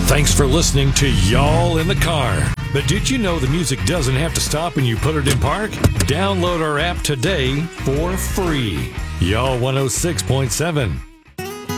Thanks for listening to Y'all in the Car. But did you know the music doesn't have to stop when you put it in park? Download our app today for free. Y'all 106.7.